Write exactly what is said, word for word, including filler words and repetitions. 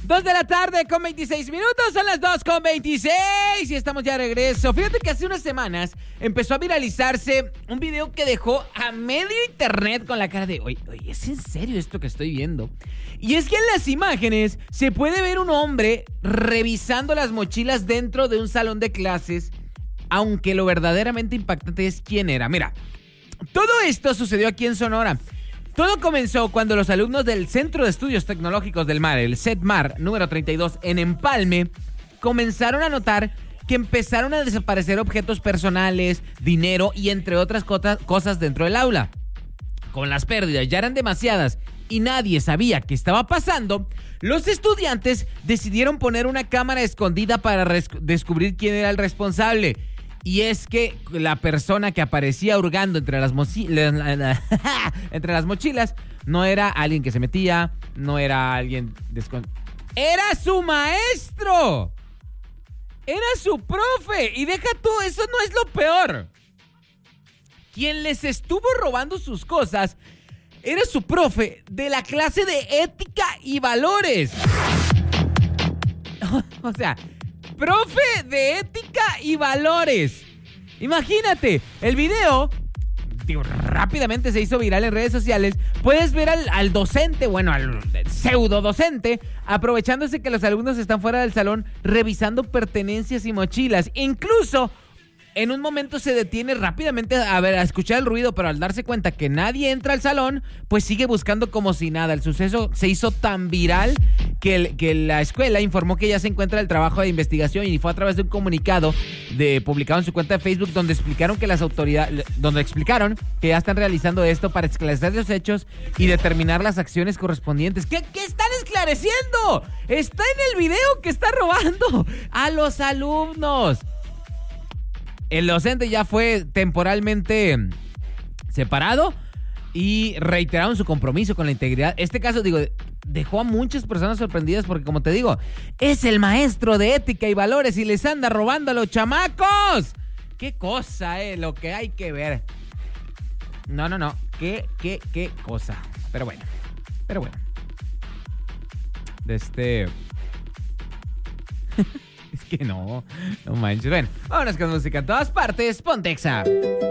Dos de la tarde con veintiséis minutos, son las dos con veintiséis y estamos ya de regreso. Fíjate que hace unas semanas empezó a viralizarse un video que dejó a medio internet con la cara de oye, oye, ¿es en serio esto que estoy viendo? Y es que en las imágenes se puede ver un hombre revisando las mochilas dentro de un salón de clases, aunque lo verdaderamente impactante es quién era. Mira, todo esto sucedió aquí en Sonora. Todo comenzó cuando los alumnos del Centro de Estudios Tecnológicos del Mar, el CETMAR, número treinta y dos, en Empalme, comenzaron a notar que empezaron a desaparecer objetos personales, dinero y entre otras cosas dentro del aula. Con las pérdidas ya eran demasiadas y nadie sabía qué estaba pasando, los estudiantes decidieron poner una cámara escondida para res- descubrir quién era el responsable. Y es que la persona que aparecía hurgando entre las, mochi- entre las mochilas no era alguien que se metía, no era alguien descon... ¡Era su maestro! ¡Era su profe! Y deja tú, eso no es lo peor. Quien les estuvo robando sus cosas era su profe de la clase de ética y valores. O sea... profe de ética y valores. Imagínate, el video, digo, rápidamente se hizo viral en redes sociales. Puedes ver al, al docente, bueno, al pseudo docente, aprovechándose que los alumnos están fuera del salón, revisando pertenencias y mochilas. Incluso, en un momento se detiene rápidamente a ver, a escuchar el ruido, pero al darse cuenta que nadie entra al salón, pues sigue buscando como si nada. El suceso se hizo tan viral que, el, que la escuela informó que ya se encuentra el trabajo de investigación y fue a través de un comunicado de, publicado en su cuenta de Facebook donde explicaron que las autoridades, donde explicaron que ya están realizando esto para esclarecer los hechos y determinar las acciones correspondientes. ¿Qué, qué están esclareciendo? Está en el video que está robando a los alumnos. El docente ya fue temporalmente separado y reiteraron su compromiso con la integridad. Este caso, digo, dejó a muchas personas sorprendidas porque, como te digo, es el maestro de ética y valores y les anda robando a los chamacos. ¡Qué cosa, eh! Lo que hay que ver. No, no, no. ¿Qué, qué, qué cosa? Pero bueno, pero bueno. De este... Es que no, no manches. Bueno, vámonos con música en todas partes. Ponte Exa.